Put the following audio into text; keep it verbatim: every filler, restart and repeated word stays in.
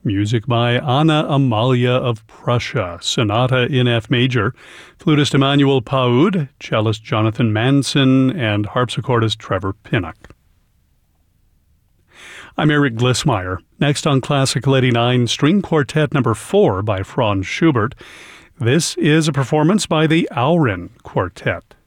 music by Anna Amalia of Prussia, Sonata in F major, flutist Emmanuel Paoud, cellist Jonathan Manson, and harpsichordist Trevor Pinnock. I'm Eric Glissmeyer. Next on Classical eighty-nine, String Quartet Number four by Franz Schubert. This is a performance by the Aurin Quartet.